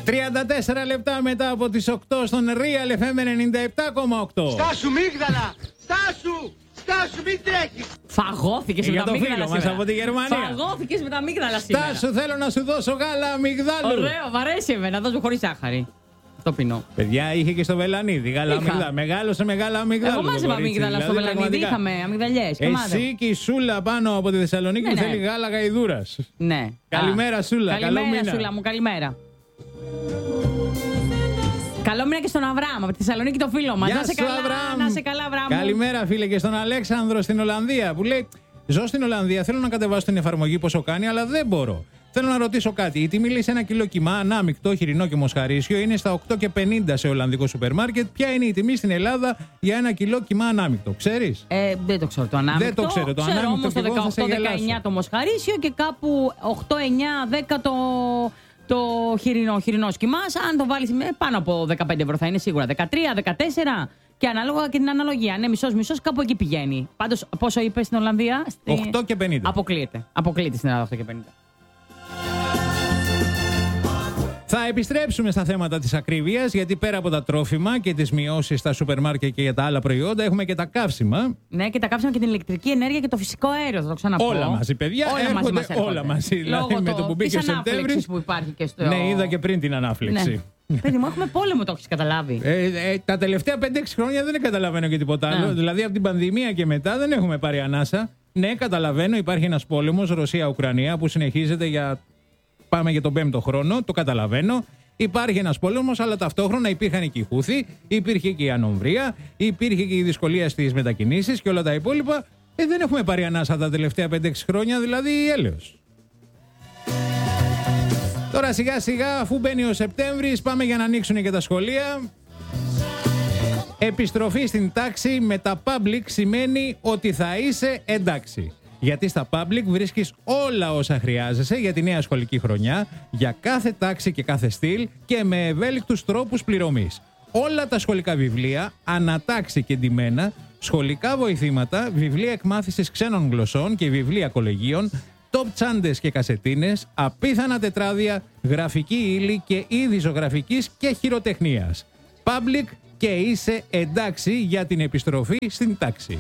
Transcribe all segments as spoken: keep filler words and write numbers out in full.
τριάντα τέσσερα λεπτά μετά από τις οκτώ στον Real εφ εμ ενενήντα επτά κόμμα οκτώ. Στάσου μίγδαλα! Στάσου! Στάσου, μην τρέχεις! Φαγώθηκες με Για τα το μίγδαλα φίλο μας σήμερα. από τη Γερμανία. Φαγώθηκες με τα μίγδαλα σήμερα. Στάσου, θέλω να σου δώσω γάλα αμυγδάλου. Ωραίο, μ' αρέσει εμένα. Δώσ' μου χωρίς ζάχαρη. Το πεινώ. Παιδιά, είχε και στο Βελανίδι γάλα Είχα. αμυγδάλου. Μεγάλωσε με γάλα αμυγδάλου. Εγώ το μάζευα κορίτσι, αμύγδαλα στο δηλαδή, Βελανίδι. πραγματικά. Είχαμε αμυγδαλιές. και μάζευα. Εσύ και η Σούλα πάνω από τη Θεσσαλονίκη Ναι, που ναι. θέλει γάλα γαϊδούρας. Ναι. Καλημέρα, Α. Σούλα, καλό Καλημέρα, μήνα. Σούλα μου, καλημέρα. Καλό μήνα και στον Αβραάμ από τη Θεσσαλονίκη, το φίλο μας. Γεια Να σε σου, καλά, Αβραάμ. να σε καλά, Αβραάμ. Καλημέρα, φίλε, και στον Αλέξανδρο στην Ολλανδία που λέει: Ζω στην Ολλανδία, θέλω να κατεβάσω την εφαρμογή πόσο κάνει, αλλά δεν μπορώ. Θέλω να ρωτήσω κάτι. Η τιμή λέει σε ένα κιλό κιμά, ανάμεικτο, χοιρινό και μοσχαρίσιο είναι στα οκτώ και πενήντα σε Ολλανδικό σούπερ μάρκετ. Ποια είναι η τιμή στην Ελλάδα για ένα κιλό κιμά ανάμεικτο, ξέρεις? Ε, δεν το ξέρω το ανάμεικτο. Δεν το ξέρω το ανάμεικτο Όμως και το εγώ θα σε δεκαοκτώ δεκαεννιά γελάσω. το μοσχαρίσιο και κάπου οκτώ εννιά δέκα το, το χοιρινό, χοιρινός κιμάς. Αν το βάλεις με πάνω από δεκαπέντε ευρώ θα είναι σίγουρα. δεκατρία, δεκατέσσερα και ανάλογα και την αναλογία. Ναι, μισός μισός κάπου εκεί πηγαίνει. Πάντως, πόσο είπε στην Ολλανδία? Στη... οκτώ και πενήντα. Αποκλείεται. Αποκλείεται στην Ελλάδα οκτώ και πενήντα. Θα επιστρέψουμε στα θέματα της ακρίβειας, γιατί πέρα από τα τρόφιμα και τις μειώσεις στα σούπερ μάρκετ και για τα άλλα προϊόντα, έχουμε και τα καύσιμα. Ναι, και τα κάψαμε και την ηλεκτρική ενέργεια και το φυσικό αέριο, θα το ξαναπώ. Όλα μαζί, παιδιά. Όλα έρχονται, μαζί μας έρχονται. όλα μαζί. Δηλαδή, Λόγω με το που μπήκε ο της ανάφλεξης Σεπτέμβρης. που υπάρχει και στο... Ναι, είδα και πριν την ανάφλεξη. Ναι. Παιδί μου, έχουμε πόλεμο, το έχεις καταλάβει. Ε, ε, τα τελευταία πέντε έξι χρόνια δεν καταλαβαίνω και τίποτα άλλο. Ναι. Δηλαδή από την πανδημία και μετά δεν έχουμε πάρει ανάσα. Ναι, καταλαβαίνω, υπάρχει ένας πόλεμος Ρωσία-Ουκρανία που συνεχίζεται για. Πάμε για τον πέμπτο χρόνο, το καταλαβαίνω. Υπάρχει ένας πόλεμος, αλλά ταυτόχρονα υπήρχαν και οι Χούθοι, υπήρχε και η ανομβρία, υπήρχε και η δυσκολία στις μετακινήσεις και όλα τα υπόλοιπα. Ε, δεν έχουμε πάρει ανάσα τα τελευταία πέντε έξι χρόνια, δηλαδή έλεος. Τώρα σιγά σιγά, αφού μπαίνει ο Σεπτέμβρης, πάμε για να ανοίξουν και τα σχολεία. Επιστροφή στην τάξη με τα public σημαίνει ότι θα είσαι εντάξει. Γιατί στα public βρίσκεις όλα όσα χρειάζεσαι για τη νέα σχολική χρονιά, για κάθε τάξη και κάθε στυλ και με ευέλικτους τρόπους πληρωμής. Όλα τα σχολικά βιβλία, ανατάξει και ντυμένα, σχολικά βοηθήματα, βιβλία εκμάθησης ξένων γλωσσών και βιβλία κολεγίων, top τσάντες και κασετίνες, απίθανα τετράδια, γραφική ύλη και είδη ζωγραφικής και χειροτεχνίας. Public και είσαι εντάξει για την επιστροφή στην τάξη.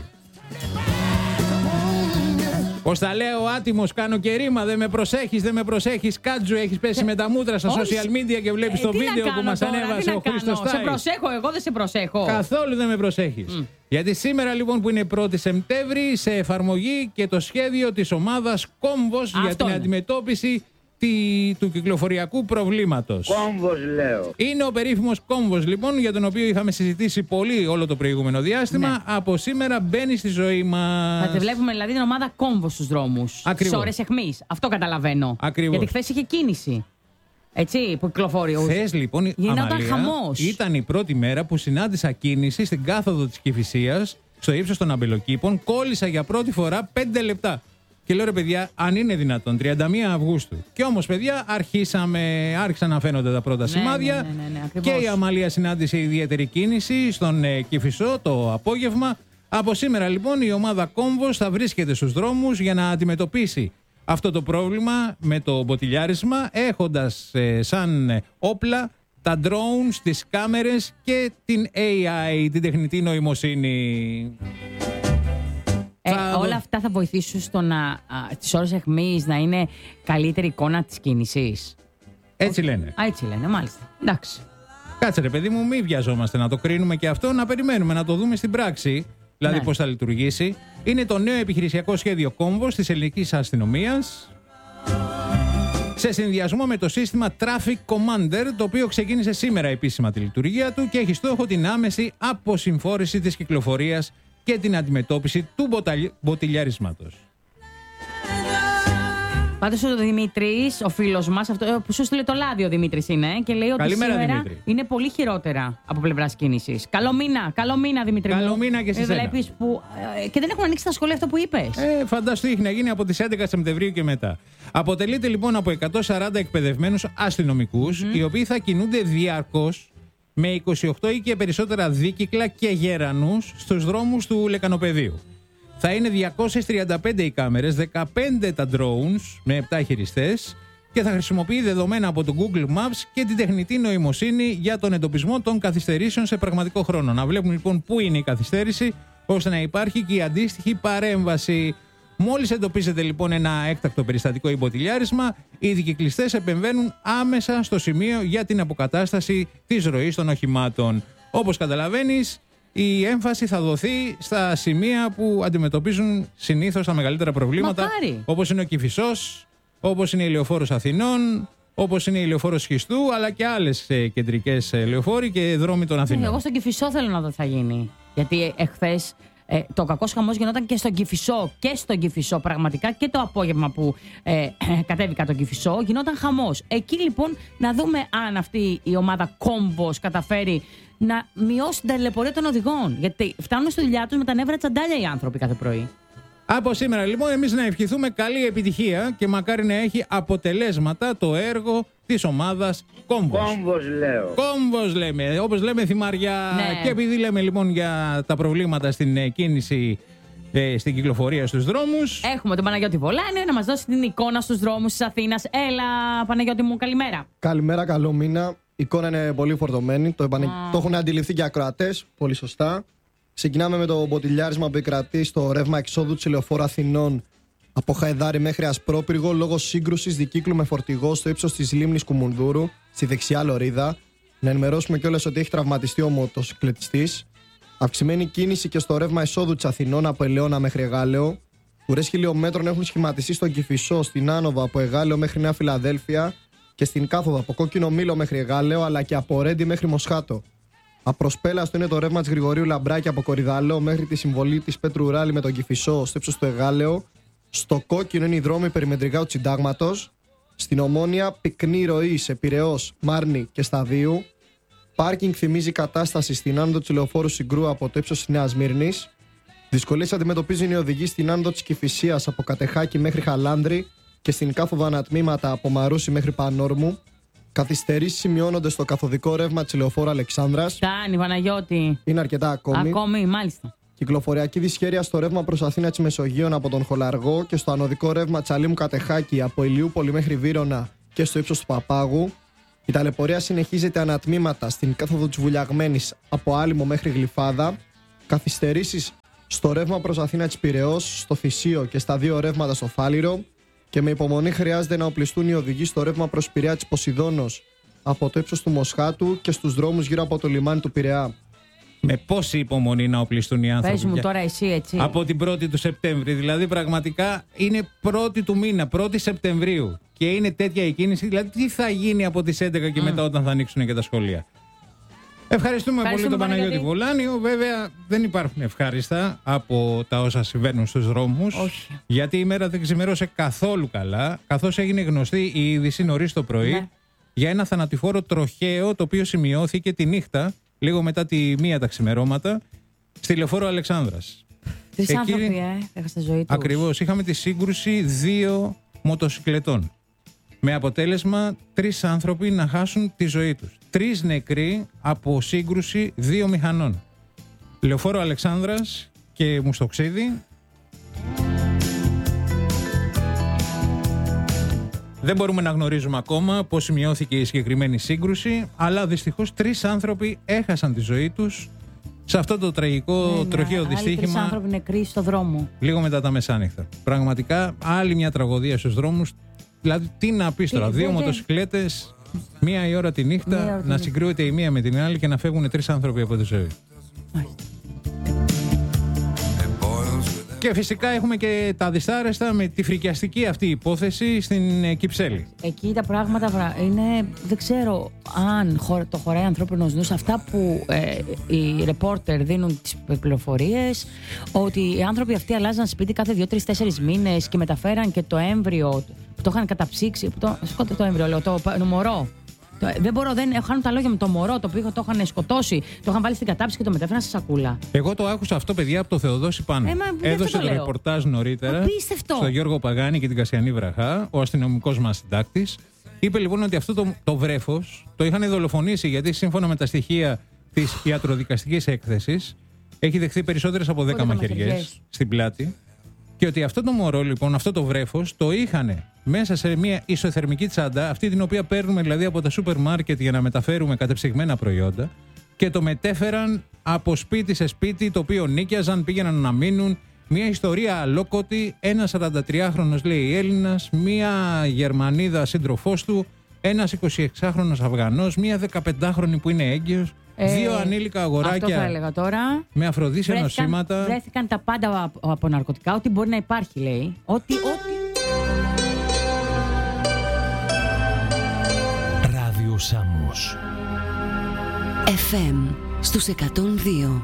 Πώς τα λέω, άτιμος, κάνω και ρήμα, δεν με προσέχεις, δεν με προσέχεις. Κάτζου, έχεις πέσει με τα μούτρα στα social media και βλέπεις Ε, το τι να βίντεο που κάνω μας τώρα, ανέβασε τι να ο Χρήστος κάνω. Σε Στάις. προσέχω, εγώ δεν σε προσέχω. Καθόλου δεν με προσέχεις. Mm. Γιατί σήμερα λοιπόν που είναι πρώτη Σεπτέμβρη, σε εφαρμογή και το σχέδιο της ομάδας Κόμβος για την είναι. αντιμετώπιση τη- του κυκλοφοριακού προβλήματος. Κόμβος λέω. Είναι ο περίφημος Κόμβος λοιπόν, για τον οποίο είχαμε συζητήσει πολύ όλο το προηγούμενο διάστημα. Ναι. Από σήμερα μπαίνει στη ζωή μας. Θα τη βλέπουμε δηλαδή την ομάδα κόμβο στους δρόμους. Ακριβώς. Σε ώρες αιχμής. Αυτό καταλαβαίνω. Ακριβώς. Γιατί χθες είχε κίνηση. Έτσι, που κυκλοφορεί. Χθες λοιπόν, Γινόταν Αμαλία, χαμός. ήταν η πρώτη μέρα που συνάντησα κίνηση στην κάθοδο της Κηφισίας, στο ύψος των Αμπελοκήπων. Κόλλησα για πρώτη φορά πέντε λεπτά. Και λέω ρε παιδιά, αν είναι δυνατόν, τριάντα μία Αυγούστου. Και όμως, παιδιά, αρχίσαμε, άρχισαν να φαίνονται τα πρώτα Ναι, σημάδια. ναι, ναι, ναι, ναι, ακριβώς. Και η Αμαλία συνάντησε ιδιαίτερη κίνηση στον ε, Κηφισό το απόγευμα. Από σήμερα λοιπόν η ομάδα Κόμβος θα βρίσκεται στους δρόμους για να αντιμετωπίσει αυτό το πρόβλημα με το μποτιλιάρισμα, έχοντας ε, σαν ε, όπλα τα drones, τις κάμερες και την έι άι, την τεχνητή νοημοσύνη. Ε, Θα- όλα αυτά θα βοηθήσουν στο να, α, τις ώρες αιχμής να είναι καλύτερη εικόνα της κίνησης. Έτσι λένε. Α, έτσι λένε, μάλιστα. Εντάξει. Κάτσε ρε παιδί μου, μην βιαζόμαστε να το κρίνουμε και αυτό, να περιμένουμε να το δούμε στην πράξη. Δηλαδή Ναι. πώς θα λειτουργήσει. Είναι το νέο επιχειρησιακό σχέδιο Κόμβος της ελληνικής αστυνομίας, σε συνδυασμό με το σύστημα Traffic Commander, το οποίο ξεκίνησε σήμερα επίσημα τη λειτουργία του και έχει στόχο την άμεση αποσυμφόρηση της κυκλοφορίας και την αντιμετώπιση του μποταλι- μποτιλιαρίσματος. Πάντως ο Δημήτρης, ο φίλος μας, αυτό, που σου στείλε το λάδι ο Δημήτρης είναι, και λέει ότι Καλημέρα, σήμερα Δημήτρη. είναι πολύ χειρότερα από πλευράς κίνησης. Καλό μήνα, καλό μήνα Δημήτρη Καλό μου. μήνα και σε Ε, σένα. βλέπεις που, ε, και δεν έχουν ανοίξει τα σχολεία αυτό που είπες. Ε, φαντάσου τι έχει να γίνει από τις έντεκα Σεπτεμβρίου και μετά. Αποτελείται λοιπόν από εκατόν σαράντα εκπαιδευμένους αστυνομικούς, οι οποίοι θα κινούνται διαρκώς με είκοσι οκτώ ή και περισσότερα δίκυκλα και γέρανους στους δρόμους του Λεκανοπεδίου. Θα είναι διακόσιες τριάντα πέντε οι κάμερες, δεκαπέντε τα drones με επτά χειριστές και θα χρησιμοποιεί δεδομένα από το Google Maps και την τεχνητή νοημοσύνη για τον εντοπισμό των καθυστερήσεων σε πραγματικό χρόνο. Να βλέπουμε λοιπόν πού είναι η καθυστέρηση, ώστε να υπάρχει και η αντίστοιχη παρέμβαση. Μόλις εντοπίζεται λοιπόν ένα έκτακτο περιστατικό ή μποτιλιάρισμα, οι δικυκλιστές επεμβαίνουν άμεσα στο σημείο για την αποκατάσταση της ροής των οχημάτων. Όπως καταλαβαίνεις, η έμφαση θα δοθεί στα σημεία που αντιμετωπίζουν συνήθως τα μεγαλύτερα προβλήματα, Μακάρι. όπως είναι ο Κηφισός, όπως είναι η Λεωφόρος Αθηνών, όπως είναι η Λεωφόρος Σχιστού, αλλά και άλλες ε, κεντρικές ε, λεωφόροι και δρόμοι των Αθηνών. Εγώ στον Κηφισό θέλω να δω τι θα γίνει. Γιατί εχθές ε, το κακός χαμός γινόταν και στον Κηφισό και στον Κηφισό. Πραγματικά και το απόγευμα που ε, κατέβηκα τον Κηφισό γινόταν χαμός. Εκεί λοιπόν να δούμε αν αυτή η ομάδα κόμβος καταφέρει να μειώσει την ταλαιπωρία των οδηγών. Γιατί φτάνουν στη δουλειά τους με τα νεύρα τσαντάλια οι άνθρωποι κάθε πρωί. Από σήμερα λοιπόν εμείς να ευχηθούμε καλή επιτυχία και μακάρι να έχει αποτελέσματα το έργο της ομάδας Κόμβος. Κόμβος λέω. Κόμβος λέμε, όπως λέμε θυμάρια. Ναι. Και επειδή λέμε λοιπόν για τα προβλήματα στην ε, κίνηση, ε, στην κυκλοφορία στους δρόμους. Έχουμε τον Παναγιώτη Βολάνη να μας δώσει την εικόνα στους δρόμους της Αθήνας. Έλα Παναγιώτη μου, καλημέρα. Καλημέρα, καλό μήνα. Η εικόνα είναι πολύ φορτωμένη. Το, επανε... Ah. το έχουν αντιληφθεί και οι ακροατές. Πολύ σωστά. Ξεκινάμε με το μποτιλιάρισμα που επικρατεί στο ρεύμα εξόδου της Λεωφόρου Αθηνών από Χαϊδάρη μέχρι Ασπρόπυργο λόγω σύγκρουσης δικύκλου με φορτηγό στο ύψος της λίμνης Κουμουνδούρου, στη δεξιά λωρίδα. Να ενημερώσουμε κιόλας ότι έχει τραυματιστεί ο μοτοσυκλετιστής. Αυξημένη κίνηση και στο ρεύμα εισόδου της Αθηνών από Ελαιώνα μέχρι Εγάλεο. Ουρές χιλιόμετρων έχουν σχηματιστεί στον Κηφισό, στην Άνοβα από Εγάλεο μέχρι Νέα Φιλαδέλφια και στην Κάθοδο από Κόκκινο Μήλο μέχρι Εγάλεο, αλλά και από Ρέντι μέχρι Μοσχάτο. Απροσπέλαστο είναι το ρεύμα της Γρηγορίου Λαμπράκη από Κορυδαλό μέχρι τη συμβολή της Πέτρου Ράλη με τον Κηφισό στο ύψος του Εγάλεο. Στο κόκκινο είναι οι δρόμοι περιμετρικά του Συντάγματος. Στην Ομόνια, πυκνή ροή σε Πειραιώς, Μάρνη και Σταδίου. Πάρκινγκ θυμίζει κατάσταση στην άνοδο της Λεωφόρου Συγκρού από το ύψος της Νέας Μύρνης. Δυσκολίες αντιμετωπίζουν οι οδηγοί στην άνοδο της Κηφισίας από Κατεχάκη μέχρι Χαλάνδρη και στην κάθοδο ανατμήματα από Μαρούσι μέχρι Πανόρμου. Καθυστερήσεις σημειώνονται στο καθοδικό ρεύμα της Λεωφόρου Αλεξάνδρας. Φτάνει Παναγιώτη. Είναι αρκετά ακόμη. Ακόμη, μάλιστα. Κυκλοφοριακή δυσχέρεια στο ρεύμα προς Αθήνα της Μεσογείων από τον Χολαργό και στο ανωδικό ρεύμα Τσαλίμου Κατεχάκη από Ηλιούπολη μέχρι Βύρωνα και στο ύψος του Παπάγου. Η ταλαιπωρία συνεχίζεται ανατμήματα στην κάθοδο της Βουλιαγμένης από Άλυμο μέχρι Γλυφάδα. Καθυστερήσεις στο ρεύμα προς Αθήνα της Πειραιώς, στο Θησίο και στα δύο ρεύματα στο Φάληρο. Και με υπομονή χρειάζεται να οπλιστούν οι οδηγοί στο ρεύμα προς Πειραιά της Ποσειδώνος από το ύψος του Μοσχάτου και στους δρόμους γύρω από το λιμάνι του Πειραιά. Με πόση υπομονή να οπλιστούν οι άνθρωποι. Πες μου τώρα εσύ έτσι. Από την πρώτη του Σεπτέμβρη. Δηλαδή, πραγματικά είναι πρώτη του μήνα, πρώτη Σεπτεμβρίου. Και είναι τέτοια η κίνηση. Δηλαδή, τι θα γίνει από τις έντεκα και mm. μετά όταν θα ανοίξουν και τα σχολεία. Ευχαριστούμε, Ευχαριστούμε πολύ τον Παναγιώτη Βολάνιο. Βέβαια, δεν υπάρχουν ευχάριστα από τα όσα συμβαίνουν στους δρόμους. Όχι. Γιατί η μέρα δεν ξημερώσε καθόλου καλά. Καθώς έγινε γνωστή η είδηση νωρίς το πρωί Ναι. για ένα θανατηφόρο τροχαίο το οποίο σημειώθηκε τη νύχτα, λίγο μετά τη μία τα ξημερώματα, στη Λεωφόρο Αλεξάνδρας. Τρεις Εκεί- άνθρωποι, ε, έχασαν τη ζωή τους. Ακριβώς. Είχαμε τη σύγκρουση δύο μοτοσυκλετών. Με αποτέλεσμα τρεις άνθρωποι να χάσουν τη ζωή τους. Τρεις νεκροί από σύγκρουση δύο μηχανών. Λεωφόρο Αλεξάνδρας και Μουστοξίδη. Δεν μπορούμε να γνωρίζουμε ακόμα πώς σημειώθηκε η συγκεκριμένη σύγκρουση, αλλά δυστυχώς τρεις άνθρωποι έχασαν τη ζωή τους σε αυτό το τραγικό Ναι, τροχαίο άλλοι τρεις δυστύχημα άνθρωποι νεκροί στο δρόμο. λίγο μετά τα μεσάνυχτα. Πραγματικά άλλη μια τραγωδία στους δρόμους. Δηλαδή, τι να πεις τώρα, Τι, δύο δεν- μοτοσυκλέτες, μία η ώρα τη Μία νύχτα, ώρα τη να νύχτα. συγκρούεται η μία με την άλλη και να φεύγουν τρεις άνθρωποι από τη ζωή. Μάλιστα. Και φυσικά έχουμε και τα δυσάρεστα με τη φρικιαστική αυτή υπόθεση στην ε, Κυψέλη. Εκεί τα πράγματα βρα- είναι. Δεν ξέρω αν χω- το χωράει ανθρώπινος νους. Αυτά που ε, οι ρεπόρτερ δίνουν τις πληροφορίες, ότι οι άνθρωποι αυτοί αλλάζαν σπίτι κάθε δύο, τρεις, τέσσερις μήνες και μεταφέραν και το έμβριο που το είχαν καταψύξει. Που το, σκότε το έμβριο, λέω, το, το μωρό. Το- δεν μπορώ, δεν χάνουν τα λόγια με το μωρό το οποίο το είχαν σκοτώσει. Το είχαν βάλει στην κατάψυξη και το μετέφεραν σε σακούλα. Εγώ το άκουσα αυτό, παιδιά, από το Θεοδόση Πάνο. Ε, μα, γι' αυτό Έδωσε το το λέω. ρεπορτάζ νωρίτερα Απίστευτο. στο Γιώργο Παγάνη και την Κασιανή Βραχά, ο αστυνομικός μας συντάκτης. Είπε λοιπόν ότι αυτό το, το βρέφος το είχαν δολοφονήσει, γιατί σύμφωνα με τα στοιχεία της ιατροδικαστικής έκθεσης έχει δεχθεί περισσότερες από δέκα δέκα μαχαιριές μαχαιριές. στην πλάτη. Και ότι αυτό το μωρό, λοιπόν, αυτό το βρέφος το είχαν μέσα σε μια ισοθερμική τσάντα, αυτή την οποία παίρνουμε δηλαδή από τα σούπερ μάρκετ για να μεταφέρουμε κατεψυγμένα προϊόντα, και το μετέφεραν από σπίτι σε σπίτι, το οποίο νίκιαζαν, πήγαιναν να μείνουν. Μια ιστορία αλόκοτη, ένας σαραντατριάχρονος λέει Έλληνας, μια Γερμανίδα σύντροφός του, ένας εικοσιεξάχρονος Αφγανός, μια δεκαπεντάχρονη που είναι έγκυος, ε, δύο ανήλικα αγοράκια. Αυτό θα έλεγα τώρα. Με αφροδίσια νοσήματα. Βρέθηκαν τα πάντα από, από ναρκωτικά, ό,τι μπορεί να υπάρχει, λέει. Ό,τι, ό,τι. Ράδιο Σάμος. εφ εμ στους εκατόν δύο.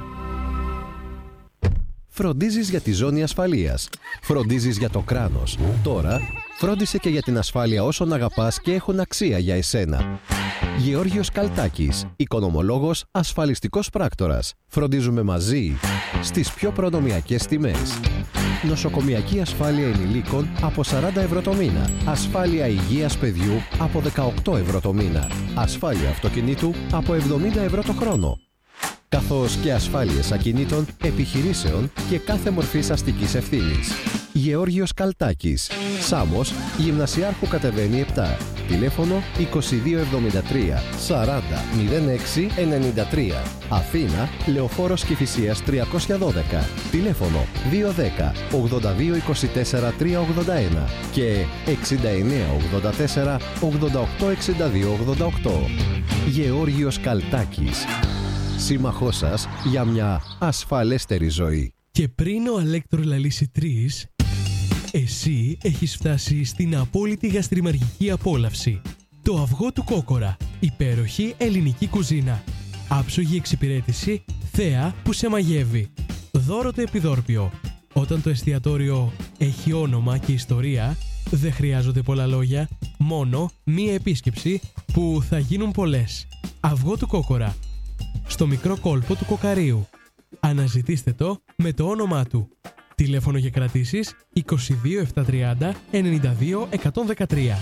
Φροντίζεις για τη ζώνη ασφαλείας. Φροντίζεις για το κράνος. Τώρα, φρόντισε και για την ασφάλεια όσων αγαπάς και έχουν αξία για εσένα. Γεώργιος Καλτάκης, οικονομολόγος, ασφαλιστικός πράκτορας. Φροντίζουμε μαζί στις πιο προνομιακές τιμές. Νοσοκομιακή ασφάλεια ενηλίκων από σαράντα ευρώ το μήνα. Ασφάλεια υγείας παιδιού από δεκαοκτώ ευρώ το μήνα. Ασφάλεια αυτοκινήτου από εβδομήντα ευρώ το χρόνο. Καθώς και ασφάλειες ακινήτων, επιχειρήσεων και κάθε μορφής αστικής ευθύνης. Γεώργιος Καλτάκης, Σάμος, Γυμνασιάρχου κατεβαίνει επτά. Τηλέφωνο είκοσι δύο εβδομήντα τρία σαράντα μηδέν έξι ενενήντα τρία. Αθήνα, Λεωφόρος Κηφισίας τριακόσια δώδεκα. Τηλέφωνο δύο ένα μηδέν ογδόντα δύο είκοσι τέσσερα τριακόσια ογδόντα ένα και εξήντα εννέα ογδόντα τέσσερα ογδόντα οκτώ εξήντα δύο ογδόντα οκτώ. Γεώργιος Καλτάκης, σύμμαχός σας για μια ασφαλέστερη ζωή. Και πριν ο Αλέκτρο λαλήσει τρεις, εσύ έχεις φτάσει στην απόλυτη γαστριμαργική απόλαυση. Το αυγό του κόκορα. Υπέροχη ελληνική κουζίνα. Άψογη εξυπηρέτηση, θέα που σε μαγεύει. Δώρο το επιδόρπιο. Όταν το εστιατόριο έχει όνομα και ιστορία, δεν χρειάζονται πολλά λόγια, μόνο μία επίσκεψη που θα γίνουν πολλές. Αυγό του κόκορα. Στο μικρό κόλπο του Κοκαρίου. Αναζητήστε το με το όνομά του. Τηλέφωνο για κρατήσεις είκοσι δύο επτακόσια τριάντα ενενήντα δύο εκατόν δεκατρία.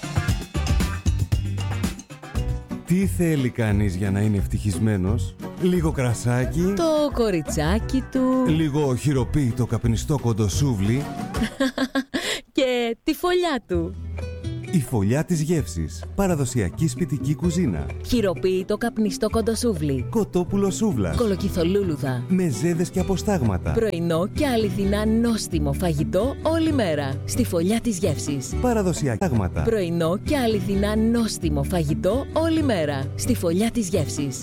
Τι θέλει κανείς για να είναι ευτυχισμένος? Λίγο κρασάκι, Το κοριτσάκι του λίγο χειροποίητο καπνιστό κοντοσούβλι και τη φωλιά του. Η φωλιά της γεύσης. Παραδοσιακή σπιτική κουζίνα. Χειροποίητο καπνιστό κοντοσούβλι. Κοτόπουλο σούβλα. Κολοκυθολούλουδα. Μεζέδες και αποστάγματα. Πρωινό και αληθινά νόστιμο φαγητό όλη μέρα. Στη φωλιά της γεύσης. Παραδοσιακά πράγματα. Πρωινό και αληθινά νόστιμο φαγητό όλη μέρα. Στη φωλιά της γεύσης.